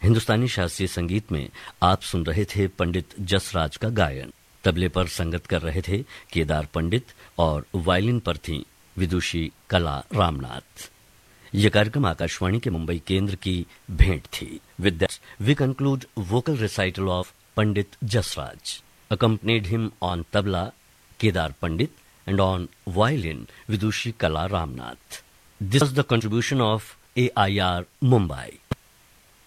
हिंदुस्तानी शास्त्रीय संगीत में आप सुन रहे थे पंडित जसराज का गायन। तबले पर संगत कर रहे थे केदार पंडित और वायलिन पर थीं विदुषी कला रामनाथ। यह कार्यक्रम आकाशवाणी के मुंबई केंद्र की भेंट थी। With that we conclude vocal recital of Pandit Jasraj. Accompanied him on tabla Kedar Pandit and on violin Vidushi Kala Ramnath. This was the contribution of AIR Mumbai.